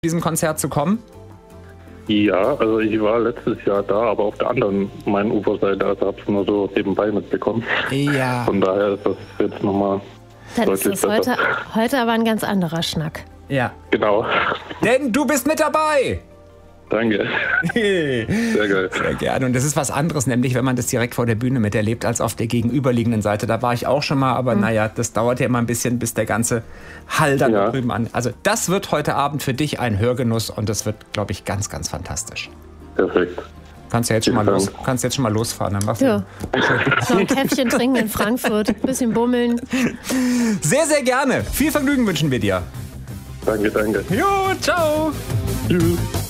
diesem Konzert zu kommen? Ja, also ich war letztes Jahr da, aber auf der anderen Main-Uferseite, also habe es nur so nebenbei mitbekommen. Ja. Von daher ist das jetzt nochmal deutlich Dann ist besser. heute aber ein ganz anderer Schnack. Ja. Genau. Denn du bist mit dabei! Danke. Sehr geil. Sehr gerne. Und das ist was anderes, nämlich wenn man das direkt vor der Bühne miterlebt, als auf der gegenüberliegenden Seite. Da war ich auch schon mal, aber naja, das dauert ja immer ein bisschen, bis der ganze Hall dann da drüben an. Also das wird heute Abend für dich ein Hörgenuss und das wird, glaube ich, ganz, ganz fantastisch. Perfekt. Kannst jetzt schon mal losfahren. Dann machst du Noch ein Käffchen trinken in Frankfurt, ein bisschen bummeln. Sehr, sehr gerne. Viel Vergnügen wünschen wir dir. Danke. Jo, ciao. Tschüss.